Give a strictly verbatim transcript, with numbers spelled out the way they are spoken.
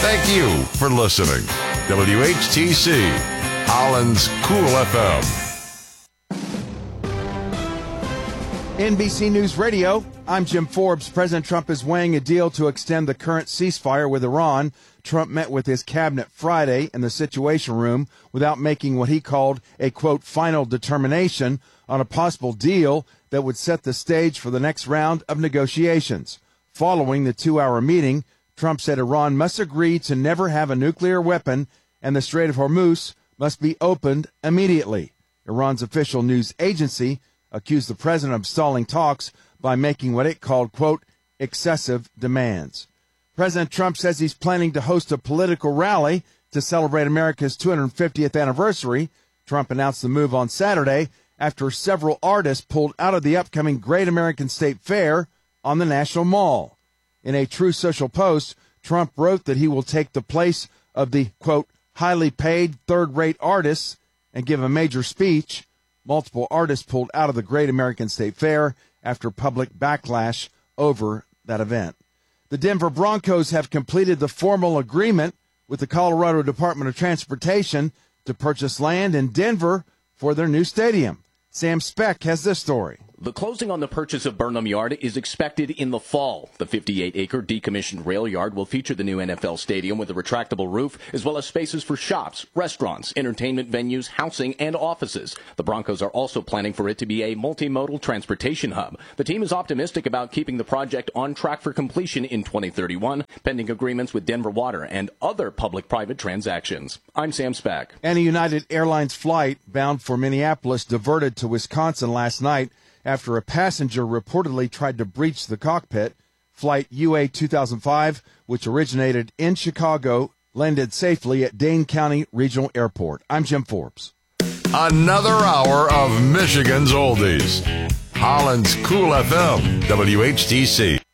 Thank you for listening. W H T C, Holland's Cool F M. N B C News Radio, I'm Jim Forbes. President Trump is weighing a deal to extend the current ceasefire with Iran. Trump met with his cabinet Friday in the Situation Room without making what he called a, quote, final determination on a possible deal that would set the stage for the next round of negotiations. Following the two-hour meeting, Trump said Iran must agree to never have a nuclear weapon and the Strait of Hormuz must be opened immediately. Iran's official news agency accused the president of stalling talks by making what it called, quote, excessive demands. President Trump says he's planning to host a political rally to celebrate America's two hundred fiftieth anniversary. Trump announced the move on Saturday after several artists pulled out of the upcoming Great American State Fair on the National Mall. In a True Social post, Trump wrote that he will take the place of the, quote, highly paid third-rate artists and give a major speech. Multiple artists pulled out of the Great American State Fair after public backlash over that event. The Denver Broncos have completed the formal agreement with the Colorado Department of Transportation to purchase land in Denver for their new stadium. Sam Speck has this story. The closing on the purchase of Burnham Yard is expected in the fall. The fifty-eight acre decommissioned rail yard will feature the new N F L stadium with a retractable roof, as well as spaces for shops, restaurants, entertainment venues, housing, and offices. The Broncos are also planning for it to be a multimodal transportation hub. The team is optimistic about keeping the project on track for completion in twenty thirty-one, pending agreements with Denver Water and other public-private transactions. I'm Sam Speck. And a United Airlines flight bound for Minneapolis diverted to Wisconsin last night after a passenger reportedly tried to breach the cockpit. Flight U A two thousand five, which originated in Chicago, landed safely at Dane County Regional Airport. I'm Jim Forbes. Another hour of Michigan's oldies. Holland's Cool F M, W H T C.